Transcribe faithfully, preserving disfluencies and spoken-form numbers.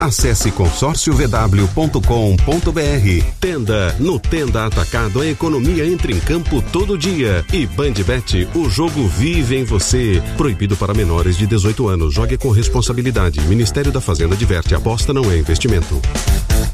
Acesse consórcio v w ponto com ponto b r. Tenda. No Tenda Atacado, a economia entra em campo todo dia. E BandBet, o jogo vive em você. Proibido para menores de dezoito anos. Jogue com responsabilidade. Ministério da Fazenda adverte. Aposta não é investimento.